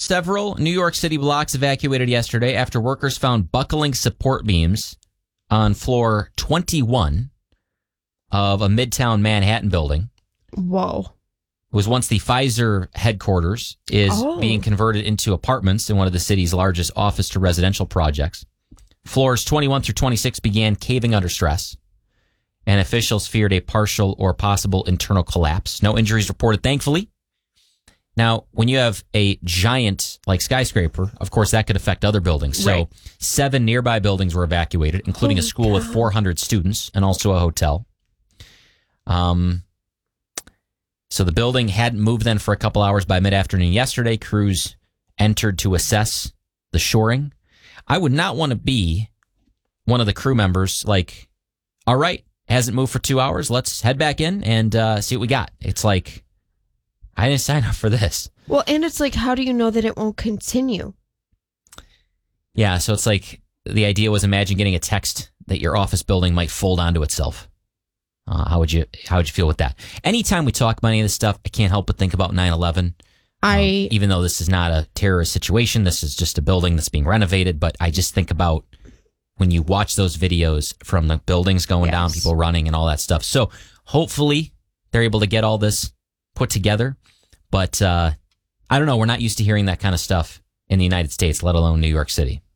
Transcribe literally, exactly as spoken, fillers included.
Several New York City blocks evacuated yesterday after workers found buckling support beams on floor twenty-one of a Midtown Manhattan building. Whoa. It was once the Pfizer headquarters, is Oh. being converted into apartments in one of the city's largest office to residential projects. Floors twenty-one through twenty-six began caving under stress, and officials feared a partial or possible internal collapse. No injuries reported, thankfully. Now, when you have a giant like skyscraper, of course, that could affect other buildings. So Right. seven nearby buildings were evacuated, including Holy a school with cow. four hundred students and also a hotel. Um, so the building hadn't moved then for a couple hours. By mid-afternoon yesterday, crews entered to assess the shoring. I would not want to be one of the crew members like, all right, hasn't moved for two hours. Let's head back in and uh, see what we got. It's like, I didn't sign up for this. Well, and it's like, how do you know that it won't continue? Yeah, so it's like the idea was, imagine getting a text that your office building might fold onto itself. Uh, how would you how would you feel with that? Anytime we talk about any of this stuff, I can't help but think about nine eleven. I Um, even though this is not a terrorist situation, this is just a building that's being renovated. But I just think about when you watch those videos from the buildings going Yes. down, people running and all that stuff. So hopefully they're able to get all this put together. But uh, I don't know. We're not used to hearing that kind of stuff in the United States, let alone New York City.